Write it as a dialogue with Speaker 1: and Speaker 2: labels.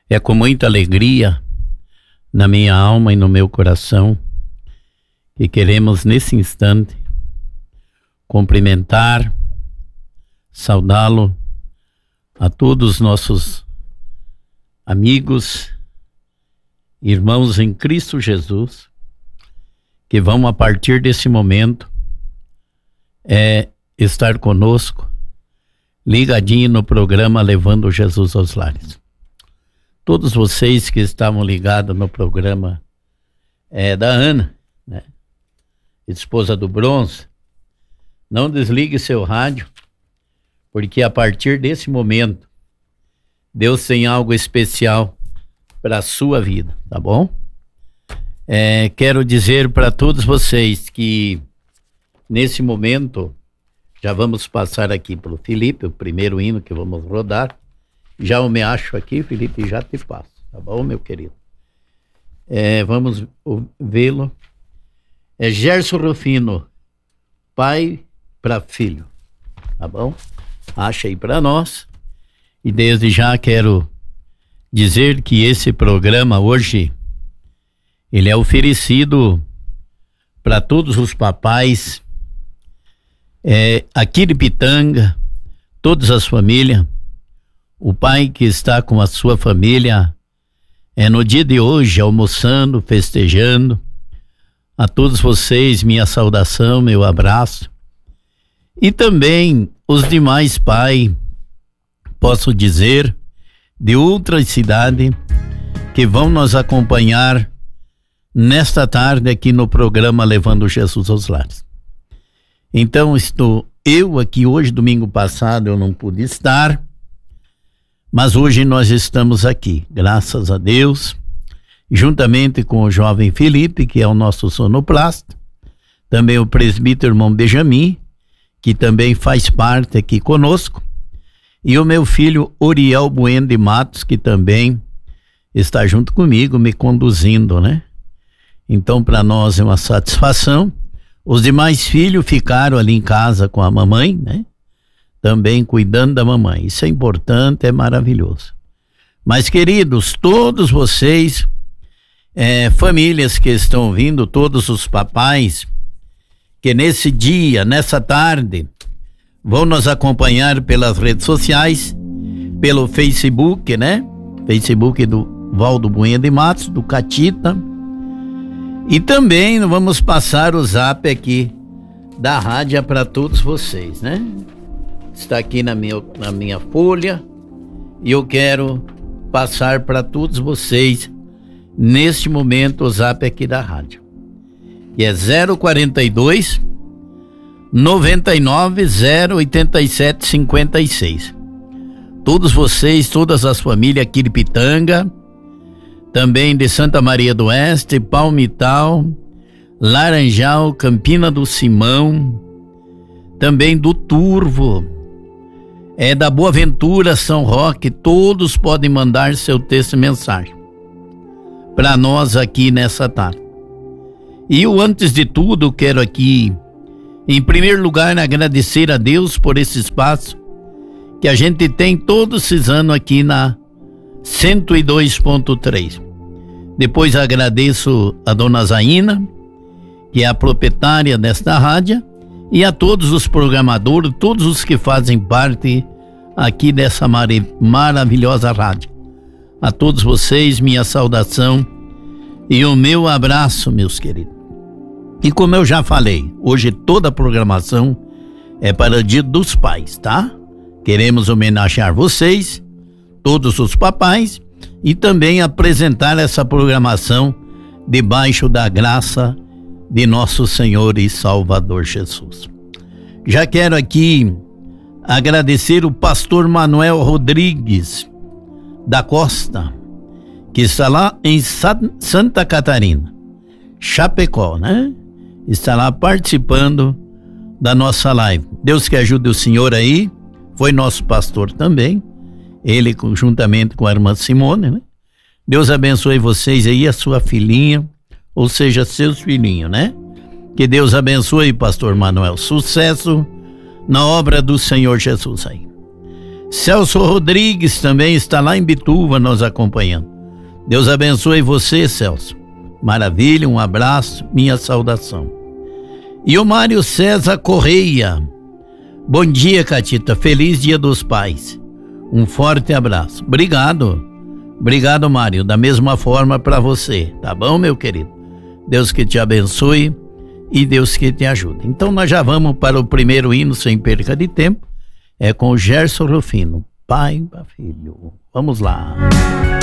Speaker 1: É com muita alegria na minha alma e no meu coração que queremos nesse instante cumprimentar, saudá-lo a todos os nossos amigos, irmãos em Cristo Jesus, que vão a partir desse momento estar conosco, ligadinho no programa Levando Jesus aos Lares. Todos vocês que estavam ligados no programa da Ana, né? Esposa do Bronze, não desligue seu rádio, porque a partir desse momento Deus tem algo especial para a sua vida, tá bom? Quero dizer para todos vocês que nesse momento já vamos passar aqui para o Felipe, o primeiro hino que vamos rodar. Já eu me acho aqui, Felipe, já te passo, tá bom, meu querido? Vamos vê-lo. Gerson Rufino, pai para filho, tá bom? Acha aí para nós. E desde já quero dizer que esse programa hoje, ele é oferecido para todos os papais, aqui de Pitanga, todas as famílias. O pai que está com a sua família no dia de hoje, almoçando, festejando. A todos vocês, minha saudação, meu abraço. E também os demais pais, posso dizer, de outras cidades que vão nos acompanhar nesta tarde aqui no programa Levando Jesus aos Lares. Então estou eu aqui hoje, domingo passado eu não pude estar, mas hoje nós estamos aqui, graças a Deus, juntamente com o jovem Felipe, que é o nosso sonoplasta, também o presbítero irmão Benjamin, que também faz parte aqui conosco, e o meu filho Oriel Bueno de Matos, que também está junto comigo, me conduzindo, né? Então para nós é uma satisfação. Os demais filhos ficaram ali em casa com a mamãe, né? Também cuidando da mamãe. Isso é importante, é maravilhoso. Mas, queridos, todos vocês, famílias que estão vindo, todos os papais, que nesse dia, nessa tarde, vão nos acompanhar pelas redes sociais, pelo Facebook, né? Facebook do Valdo Bueno de Matos, do Catita. E também vamos passar o zap aqui da rádio para todos vocês, né? Está aqui na minha folha e eu quero passar para todos vocês neste momento o zap aqui da rádio, que é 042 99 087 56. Todos vocês, todas as famílias aqui de Pitanga, também de Santa Maria do Oeste, Palmital, Laranjal, Campina do Simão, também do Turvo, da Boa Ventura, São Roque, todos podem mandar seu texto e mensagem para nós aqui nessa tarde. E eu, antes de tudo, quero aqui, em primeiro lugar, agradecer a Deus por esse espaço que a gente tem todos esses anos aqui na 102.3. Depois agradeço a dona Zaina, que é a proprietária desta rádio, e a todos os programadores, todos os que fazem parte aqui dessa maravilhosa rádio. A todos vocês, minha saudação e o meu abraço, meus queridos. E como eu já falei, hoje toda a programação é para o Dia dos Pais, tá? Queremos homenagear vocês, todos os papais, e também apresentar essa programação debaixo da graça de nosso Senhor e Salvador Jesus. Já quero aqui agradecer o pastor Manuel Rodrigues da Costa, que está lá em Santa Catarina, Chapecó, né? Está lá participando da nossa live. Deus que ajude o senhor aí, foi nosso pastor também, ele juntamente com a irmã Simone, né? Deus abençoe vocês aí, a sua filhinha, ou seja, seus filhinhos, né? Que Deus abençoe, pastor Manuel. Sucesso na obra do Senhor Jesus aí. Celso Rodrigues também está lá em Bituva nos acompanhando. Deus abençoe você, Celso. Maravilha, um abraço, minha saudação. E o Mário César Correia. Bom dia, Catita. Feliz Dia dos Pais. Um forte abraço. Obrigado. Obrigado, Mário. Da mesma forma para você. Tá bom, meu querido? Deus que te abençoe e Deus que te ajude. Então nós já vamos para o primeiro hino sem perca de tempo. É com o Gerson Rufino. Pai para filho. Vamos lá.